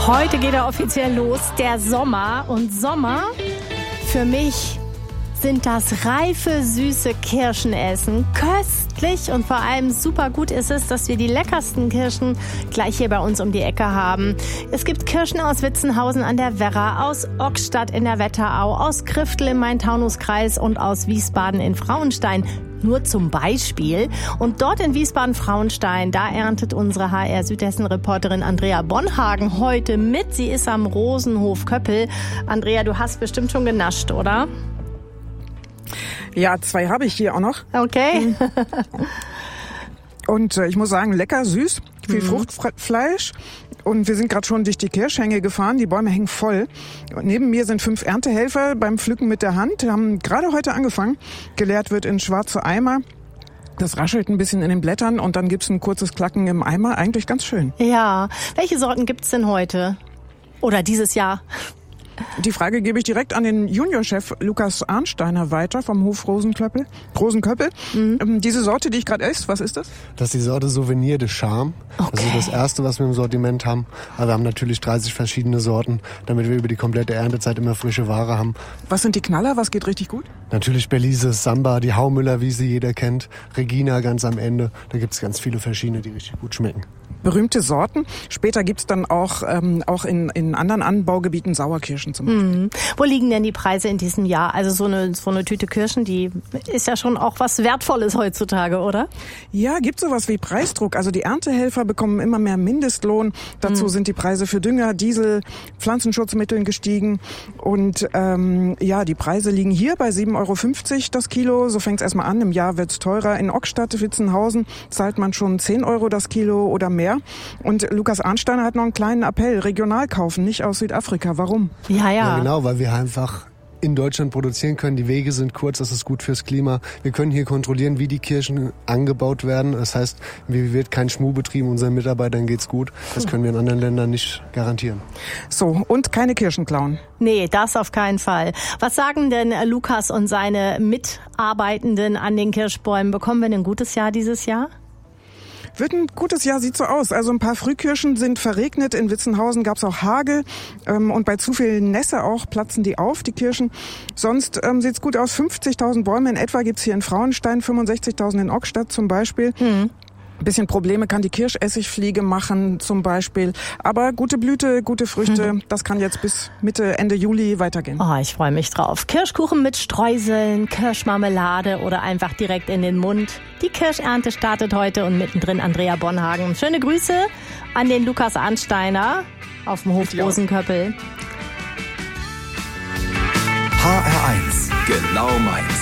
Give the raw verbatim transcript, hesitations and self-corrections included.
Heute geht er offiziell los, der Sommer. Und Sommer für mich sind das reife, süße Kirschenessen. Köstlich und vor allem super gut ist es, dass wir die leckersten Kirschen gleich hier bei uns um die Ecke haben. Es gibt Kirschen aus Witzenhausen an der Werra, aus Ockstadt in der Wetterau, aus Kriftel im Main-Taunus-Kreis und aus Wiesbaden in Frauenstein. Nur zum Beispiel. Und dort in Wiesbaden-Frauenstein, da erntet unsere H R Südhessen-Reporterin Andrea Bonhagen heute mit. Sie ist am Rosenhof Köppel. Andrea, du hast bestimmt schon genascht, oder? Ja, zwei habe ich hier auch noch. Okay. Und äh, ich muss sagen, lecker, süß, viel mhm. Fruchtfleisch. Und wir sind gerade schon durch die Kirschhänge gefahren. Die Bäume hängen voll. Und neben mir sind fünf Erntehelfer beim Pflücken mit der Hand. Wir haben gerade heute angefangen. Geleert wird in schwarze Eimer. Das raschelt ein bisschen in den Blättern und dann gibt's ein kurzes Klacken im Eimer. Eigentlich ganz schön. Ja. Welche Sorten gibt's denn heute? Oder dieses Jahr? Die Frage gebe ich direkt an den Juniorchef Lukas Arnsteiner weiter vom Hof Rosenköppel. Rosenköppel. Mhm. Ähm, diese Sorte, die ich gerade esse, was ist das? Das ist die Sorte Souvenir de Charme. Okay. Das ist das erste, was wir im Sortiment haben. Aber wir haben natürlich dreißig verschiedene Sorten, damit wir über die komplette Erntezeit immer frische Ware haben. Was sind die Knaller? Was geht richtig gut? Natürlich Belize, Samba, die Haumüller, wie sie jeder kennt. Regina ganz am Ende. Da gibt es ganz viele verschiedene, die richtig gut schmecken. Berühmte Sorten. Später gibt's dann auch, ähm, auch in, in anderen Anbaugebieten Sauerkirschen zum Beispiel. Mhm. Wo liegen denn die Preise in diesem Jahr? Also so eine, so eine Tüte Kirschen, die ist ja schon auch was Wertvolles heutzutage, oder? Ja, gibt sowas wie Preisdruck. Also die Erntehelfer bekommen immer mehr Mindestlohn. Dazu mhm. sind die Preise für Dünger, Diesel, Pflanzenschutzmitteln gestiegen. Und ähm, ja, die Preise liegen hier bei sieben Euro fünfzig das Kilo. So fängt's erstmal an. Im Jahr wird's teurer. In Ockstadt, Witzenhausen zahlt man schon zehn Euro das Kilo oder mehr. Und Lukas Arnsteiner hat noch einen kleinen Appell. Regional kaufen, nicht aus Südafrika. Warum? Ja, ja. Ja, genau, weil wir einfach in Deutschland produzieren können. Die Wege sind kurz, das ist gut fürs Klima. Wir können hier kontrollieren, wie die Kirschen angebaut werden. Das heißt, hier wird kein Schmuh betrieben, unseren Mitarbeitern geht's gut. Das können wir in anderen Ländern nicht garantieren. So, und keine Kirschen klauen. Nee, das auf keinen Fall. Was sagen denn Lukas und seine Mitarbeitenden an den Kirschbäumen? Bekommen wir ein gutes Jahr dieses Jahr? Wird ein gutes Jahr, sieht so aus. Also ein paar Frühkirschen sind verregnet. In Witzenhausen gab's auch Hagel. Ähm, und bei zu viel Nässe auch platzen die auf, die Kirschen. Sonst ähm, sieht's gut aus. fünfzigtausend Bäume in etwa gibt's hier in Frauenstein, fünfundsechzigtausend in Ockstadt zum Beispiel. Hm. Ein bisschen Probleme kann die Kirschessigfliege machen zum Beispiel. Aber gute Blüte, gute Früchte, mhm. das kann jetzt bis Mitte, Ende Juli weitergehen. Oh, ich freue mich drauf. Kirschkuchen mit Streuseln, Kirschmarmelade oder einfach direkt in den Mund. Die Kirschernte startet heute und mittendrin Andrea Bonhagen. Schöne Grüße an den Lukas Arnsteiner auf dem Hof Rosenköppel. H R eins, genau meins.